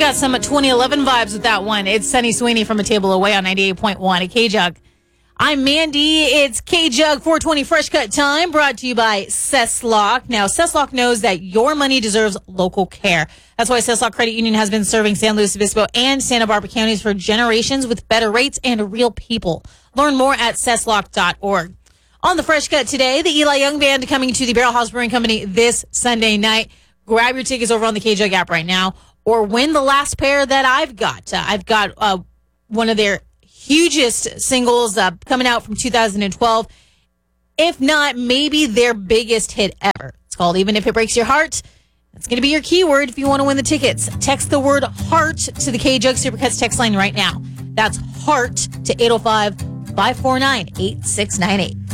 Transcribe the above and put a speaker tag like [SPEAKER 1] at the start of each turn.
[SPEAKER 1] got some 2011 vibes with that one. It's Sunny Sweeney from A Table Away on 98.1 at K-Jug. I'm Mandy. It's K-Jug 420 Fresh Cut time, brought to you by Cesslock. Now, Cesslock knows that your money deserves local care. That's why Cesslock Credit Union has been serving San Luis Obispo and Santa Barbara counties for generations with better rates and real people. Learn more at cesslock.org. On the Fresh Cut today, the Eli Young Band coming to the Barrel House Brewing Company this Sunday night. Grab your tickets over on the K-Jug app right now, or win the last pair that I've got. I've got one of their hugest singles coming out from 2012. If not, maybe their biggest hit ever. It's called Even If It Breaks Your Heart. That's going to be your keyword if you want to win the tickets. Text the word heart to the K-Jug Supercuts text line right now. That's heart to 805-549-8698.